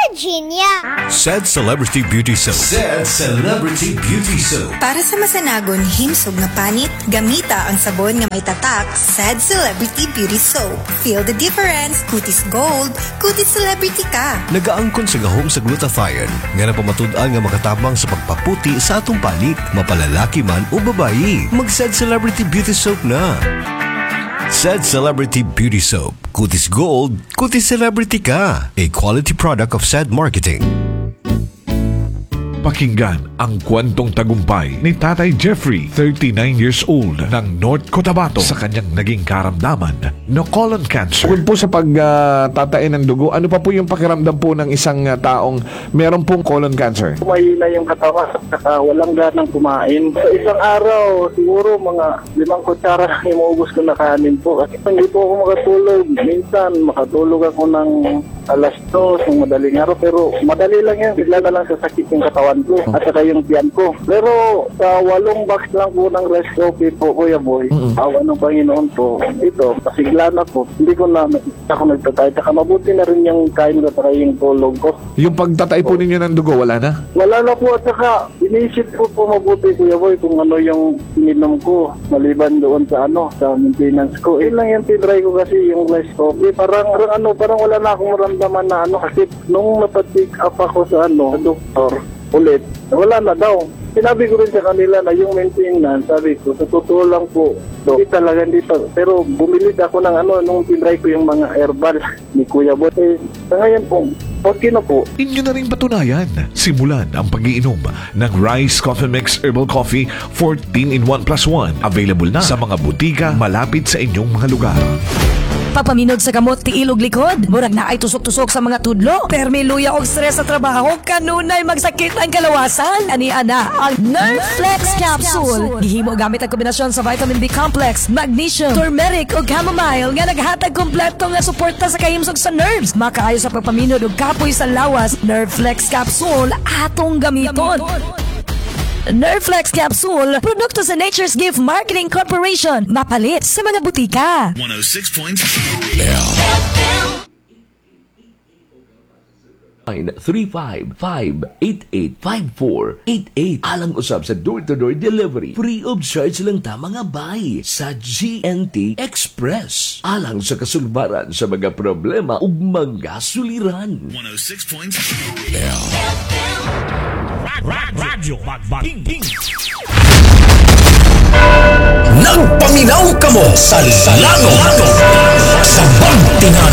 Virginia. Said Celebrity Beauty Soap. Said Celebrity Beauty Soap. Para sa masanagon himsog nga panit, gamita ang sabon nga may tatak Said Celebrity Beauty Soap. Feel the difference, kutis gold, kutis celebrity ka. Nagaangkon sa gahom sa glutathione nga napamatud-an nga makatabang sa pagpaputi sa atong panit, mapalalaki man o babayi. Mag-Said Celebrity Beauty Soap na. Said Celebrity Beauty Soap. Kutis Gold, Kutis Celebrity ka. A quality product of Said Marketing. Pakinggan ang kwentong tagumpay ni Tatay Jeffrey, 39 years old, ng North Cotabato sa kanyang naging karamdaman na colon cancer. Kung po sa pagtatain ng dugo, ano pa po yung pakiramdam po ng isang taong meron pong colon cancer? Mahina yung katawan at walang ganang kumain. Sa isang araw, siguro mga 5 kutsara yung maubos ko na kanin po. Kasi hindi po ako makatulog. Minsan, makatulog ako ng alas 2 ng madaling araw. Pero madali lang yan. Bigla na lang sasakit yung katawan ko at saka yung tiyan ko. Pero sa 8 box lang po ng rice coffee po, Kuya Boy, awa ng Panginoon po, ito, pasigla na po. Hindi ko na ako nagtatay. Saka mabuti na rin yung kain ko at yung tulog ko. Yung pagtatay po ninyo ng dugo, wala na? Wala na po at saka inisip ko po mabuti, Kuya Boy, kung ano yung ininom ko maliban doon sa sa maintenance ko. Lang yung tinry ko kasi yung rice coffee. Parang wala na akong maramdaman na kasi nung napatik up ako sa doktor ulit, wala na daw. Sinabi ko rin sa kanila na yung maintenance, sabi ko, sa totoo lang po, hindi talaga dito. Pero bumili ako ng nung tinry ko yung mga herbal ni Kuya Boy. Sa ngayon po, okay na po. Inyo na rin patunayan. Simulan ang pag-iinom ng Rice Coffee Mix Herbal Coffee 14 in 1 plus 1. Available na sa mga butika malapit sa inyong mga lugar. Papaminog sa kamot ti ilog likod. Murag na ay tusok-tusok sa mga tudlo. Permi luya og stress sa trabaho. Kanunay magsakit ang kalawasan. Ani-ana ang Nerflex Capsule. Gihimo gamit ang kombinasyon sa vitamin B complex, magnesium, turmeric o chamomile nga naghatag kompleto nga suporta sa kahimsog sa nerves. Makaayo sa pagpaminod og kapoy sa lawas. Nerflex Capsule atong gamiton. Nerflex Capsule, produkto sa Nature's Gift Marketing Corporation. Mapalit sa mga butika. 106.3 355-8854-88 alang usab sa door-to-door delivery. Free of charge lang ta mga bay sa GNT Express. Alang sa kasulbaran sa mga problema ug mga suliran. 106.3 Radyo Magbaking. Nagpaminaw ka mo sa lano sa Bantingan.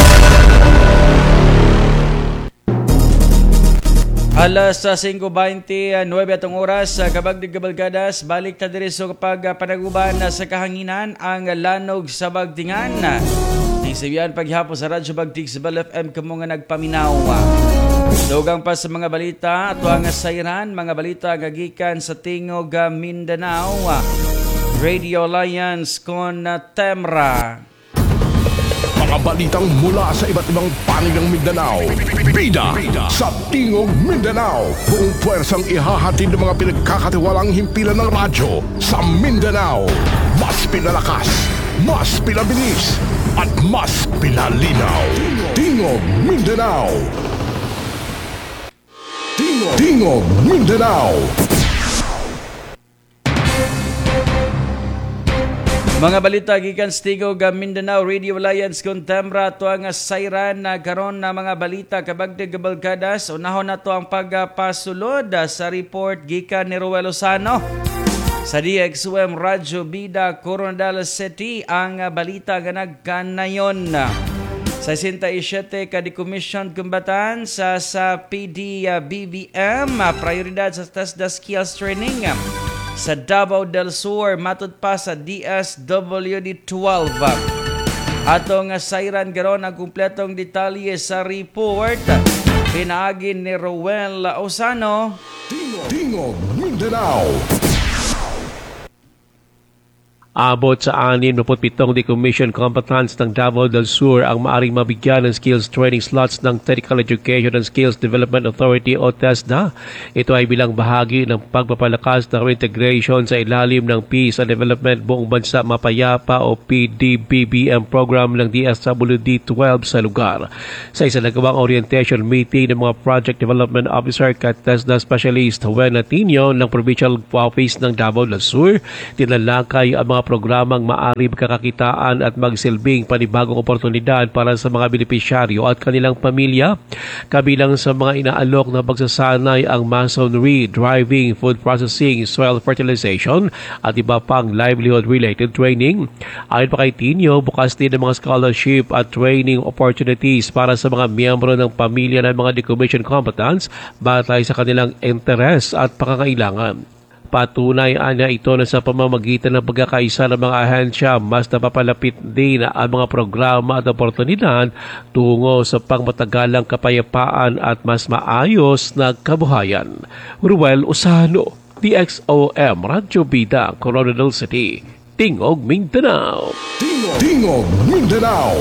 Alas 5:29 atong oras sa Kabagdig Kabalgadas, balik ta diri sa panaguban sa kahanginan ang lanog sa Bagtingan. Isibiyan paghapon sa Radyo Bagtig sa Bal FM kamo nga nagpaminaw. Dugang pa sa mga balita ato ang sayran, mga balita gagikan sa tingog Mindanao. Radio Alliance kon Temra. Mga balitang mula sa iba't ibang panig ng Mindanao. Bida sa Tingog Mindanao. Buong puwersang ihahatid ng mga pinagkakatiwalang himpilan ng radyo sa Mindanao. Mas pinalakas, mas pinabilis, at mas pinalinaw. Tingog Mindanao. Tingog Mindanao. Mga balita gikan sa Tingog Mindanao Radio Alliance kon Temra to ang sayran na karon na mga balita kabagdig kabalgadas. Unahon na to ang pagpasulod sa report gikan ni Roel Lozano sa DXOM Radyo Bida Coronadal City. Ang balita nga nagkanayon sa 67 ka decommissioned kumbatan sa PD BBM, prioridad sa TESDA Skills Training sa Davao del Sur, matud pa sa DSWD-12. Atong sayran garon ang kumpletong detalye sa report. Pinaagi ni Roel Lozano. Tingog Mindanao. Abot sa 67 decommission combatants ng Davao del Sur ang maaring mabigyan ng skills training slots ng Technical Education and Skills Development Authority o TESDA. Ito ay bilang bahagi ng pagpapalakas ng reintegration sa ilalim ng Peace and Development Buong Bansa Mapayapa o PDBBM program ng DSWD-12 sa lugar. Sa isa nagawang orientation meeting ng mga Project Development Officer at TESDA Specialist Juan Atinio ng Provincial Office ng Davao del Sur, tinalakay ang mga programang maaari magkakakitaan at magsilbing panibagong oportunidad para sa mga benepisyaryo at kanilang pamilya. Kabilang sa mga inaalok na pagsasanay ang masonry, driving, food processing, soil fertilization at iba pang livelihood-related training. Ayon pa kay Tinio, bukas din ang mga scholarship at training opportunities para sa mga miyembro ng pamilya ng mga decommissioned combatants batay sa kanilang interes at pangangailangan. Patunay na ito na sa pamamagitan ng pagkakaisa ng mga ahensya, mas napapalapit din ang mga programa at oportunidad tungo sa pangmatagalang kapayapaan at mas maayos na kabuhayan. Ruel Usano, DXOM, Radyo Bida, Coronadal City, Tingog, Mindanao. Tingog, Mindanao.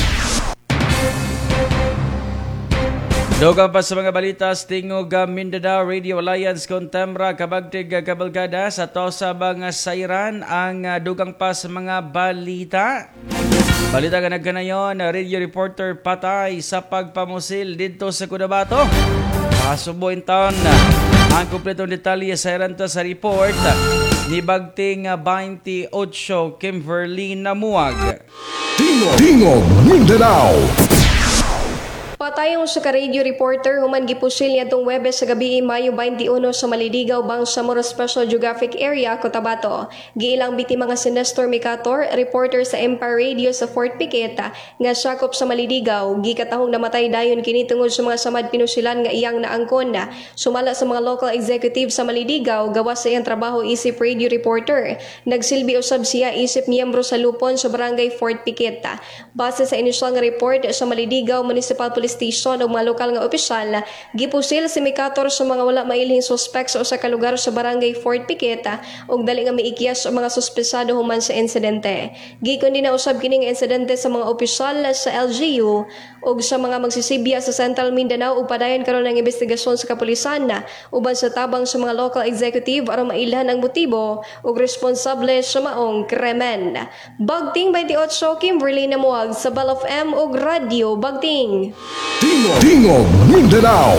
Dugang pa sa mga balita, Tingog Mindanao Radio Alliance Contemra kabagtig kabalgada sa tosa mga sayran ang dugang pa sa mga balita. Balita ka nagkanayon, radio reporter patay sa pagpamusil dito sa Cotabato. Kasubuin taon ang kumpletong detalye sayran to sa report ni Bagting 28 Kimberly Namuag. Tingog Mindanao. Patayong sa ka-radio reporter human gipusil niadtong Huwebes sa gabi Mayo 21 sa Malidigaw, Bangsamoro Special Geographic Area, Cotabato. Giilang bitima nga si Nestor Micator, reporter sa Empire Radio sa Fort Piquet, nga sakop sa Malidigaw. Gikatahong namatay dayon kini tungod sa mga samad pinusilan nga iyang naangkon. Sumala sa mga local executive sa Malidigaw, gawas sa iyang trabaho isip radio reporter. Nagsilbi usab siya isip miyembro sa lupon sa Barangay Fort Piquet. Base sa inisyal nga report sa Malidigaw Municipal Police Station o mga lokal nga opisyal, gipusil si Micator sa mga wala mailhing suspek sa usa ka lugar sa Barangay Fort Piquet ug dali nga miikyas ang mga suspesado human sa insidente. Gikon din na usab kining insidente sa mga opisyal sa LGU ug sa mga magsisibya sa Central Mindanao ug padayon karon ng investigasyon sa kapulisan uban sa tabang sa mga local executive aron mailhan ang motibo ug responsable sa maong krimen. Bagting 28 Kimberly Namuag sa Bal of M ug Radio Bagting. Tingog Mindanao.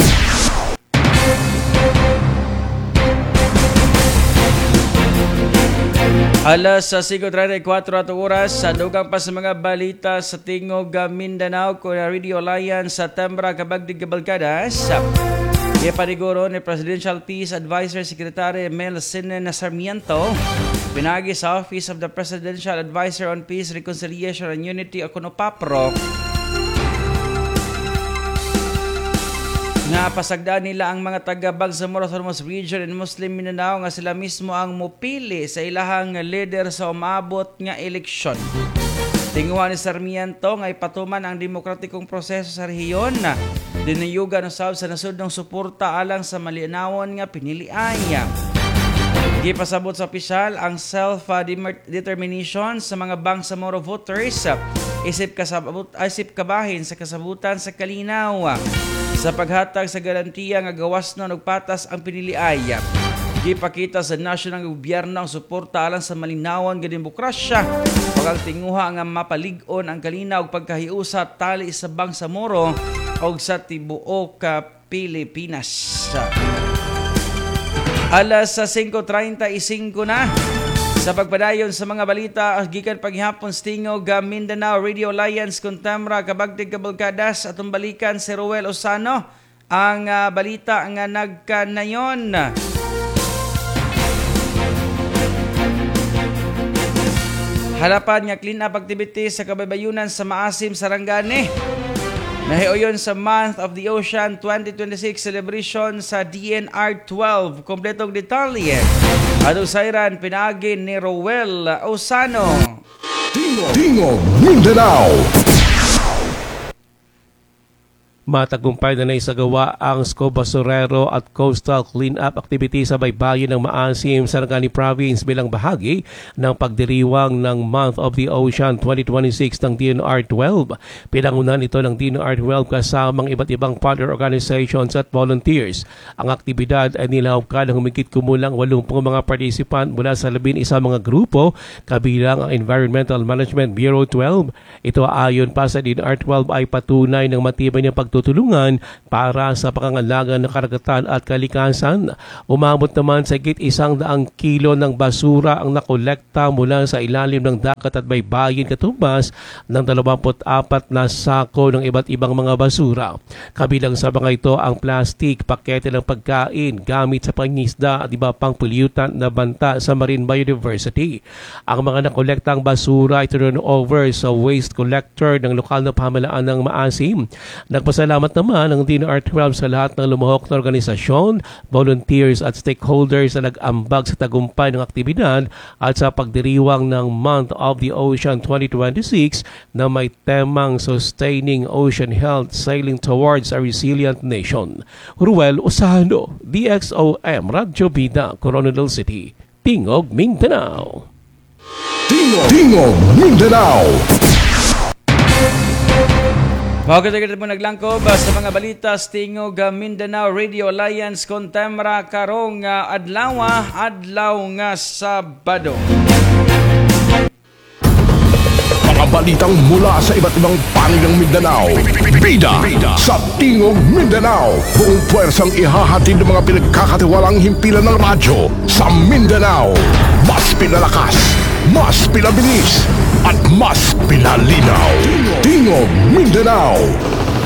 Alas sa 5:34 oras sa dugang pa sa mga balita sa Tingog Mindanao ko Radio Alliance sa Tembra kabagdig kabalkadas. Ipaniguro ni Presidential Peace Advisor Secretary Mel Sinen Sarmiento pinagi sa Office of the Presidential Advisor on Peace, Reconciliation and Unity o CONOPAPRO nga pasagdaan nila ang mga taga-Bangsamoro Autonomous Region in Muslim Mindanao nga sila mismo ang mupili sa ilahang leader sa umabot nga eleksyon. Tinguhan ni Sarmiento nga ipatuman ang demokratikong proseso sa rehiyon na dinuyugan usab sa nasud ng suporta alang sa malinawon nga pinilian niya. Gipasabot sa opisyal ang self-determination sa mga Bangsamoro voters isip kabahin sa kasabutan sa kalinaw sa paghatag sa garantiya nga gawas nun og patas ang piniliaya. Gipakita sa nasyonal gobyerno ang suporta alang sa malinawon nga demokrasya ug ang tinguha nga mapalig-on ang kalinaw ug pagkahiusa tali sa Bangsamoro ug sa tibuok Pilipinas. Alas sa 5:35 na sa pagpadayon sa mga balita gikan paghihapon sa Tingog Mindanao Radio Alliance Contemra kabagtig kabalkadas atong balikan si Ruel Usano ang balita nga nagkanayon. Halapan nga clean up activities sa kabaybayunan sa Maasim, Sarangani. Nahiuyon sa Month of the Ocean 2026 celebration sa DNR 12. Kompletong detalye atong sayran pinagi ni Ruel Usano. Tingog Mindanao. Matagumpay na naisagawa ang Scobasurero at Coastal Cleanup Activity sa baybayin ng Maasim, Sarangani Province bilang bahagi ng pagdiriwang ng Month of the Ocean 2026 ng DNR-12. Pinangunan ito ng DNR-12 kasamang iba't ibang partner organizations at volunteers. Ang aktibidad ay nilahukad ng humigit kumulang 80 mga participant mula sa 11 mga grupo kabilang ang Environmental Management Bureau 12. Ito ayon pa sa DNR-12 ay patunay ng matibay ng pagtutulungan para sa pangangalaga ng karagatan at kalikasan. Umabot naman sa higit 100 kilo ng basura ang nakolekta mula sa ilalim ng dagat at baybayin katumbas ng 24 na sako ng iba't ibang mga basura. Kabilang sa mga ito ang plastic, pakete ng pagkain, gamit sa pangisda at iba pang pollutant na banta sa marine biodiversity. Ang mga nakolektang basura ay turn over sa waste collector ng lokal na pamahalaan ng Maasim. Nagpasalamat naman ang DNR-12 sa lahat ng lumuhok na organisasyon, volunteers at stakeholders na nag-ambag sa tagumpay ng aktibidad at sa pagdiriwang ng Month of the Ocean 2026 na may temang Sustaining Ocean Health, Sailing Towards a Resilient Nation. Ruel Osano, DXOM, Radyo Bida, Coronadal City, Tingog, Mindanao. Tingog, Mindanao. Pagkatagad mo naglangkob sa mga balita sa Tingog Mindanao Radio Alliance Contemra karong adlaw nga Sabado. Mga balitang mula sa iba't ibang panig ng Mindanao. Bida sa Tingog Mindanao. Buong puwersang ihahatid ng mga pinagkakatiwalang himpilan ng radyo sa Mindanao. Mas pinalakas, mas pinabilis, at mas pinalinaw. Tingog Mindanao.